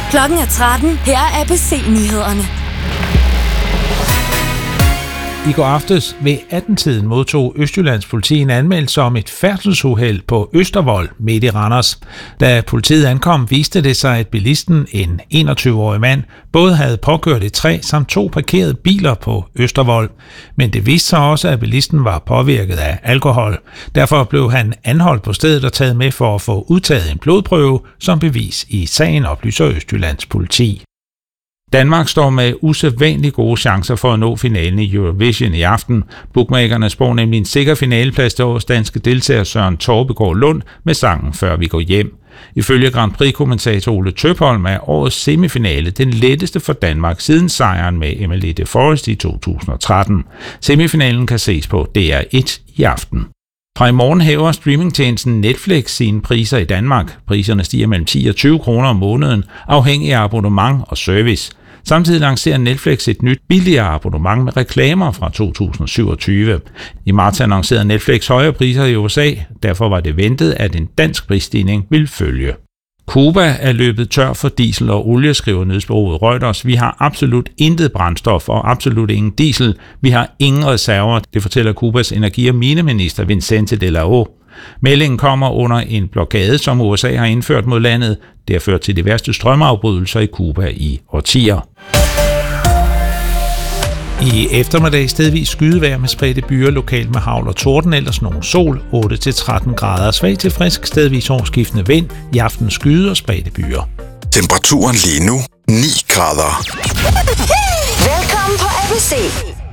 Klokken er 13. Her er ABC-nyhederne. I går aftes ved 18-tiden modtog Østjyllands politi en anmeldelse om et færdselsuheld på Østervold midt i Randers. Da politiet ankom, viste det sig, at bilisten, en 21-årig mand, både havde påkørt et træ samt 2 parkerede biler på Østervold. Men det viste sig også, at bilisten var påvirket af alkohol. Derfor blev han anholdt på stedet og taget med for at få udtaget en blodprøve som bevis i sagen, oplyser Østjyllands politi. Danmark står med usædvanligt gode chancer for at nå finalen i Eurovision i aften. Bookmakerne spår nemlig en sikker finaleplads til årets danske deltager Søren Torbegaard Lund med sangen Før vi går hjem. Ifølge Grand Prix-kommentator Ole Tøpholm er årets semifinale den letteste for Danmark siden sejren med Emily de Forest i 2013. Semifinalen kan ses på DR1 i aften. Fra i morgen hæver streamingtjenesten Netflix sine priser i Danmark. Priserne stiger mellem 10 og 20 kroner om måneden, afhængig af abonnement og service. Samtidig lancerer Netflix et nyt billigere abonnement med reklamer fra 2027. I marts annoncerede Netflix højere priser i USA, derfor var det ventet, at en dansk prisstigning ville følge. Cuba er løbet tør for diesel og olie, skriver nyhedsbureauet Reuters. Vi har absolut intet brændstof og absolut ingen diesel. Vi har ingen reserver, det fortæller Cubas energi- og mineminister Vicente de la O. Meldingen kommer under en blokade, som USA har indført mod landet. Det har ført til de værste strømafbrydelser i Cuba i årtier. I eftermiddag stedvis skydevejr med spredte byer, lokalt med hagl og torden, ellers nogen sol, 8-13 grader, svag til frisk, stedvis overskiftende vind, i aften skyde og spredte byer. Temperaturen lige nu 9 grader. Velkommen på ABC.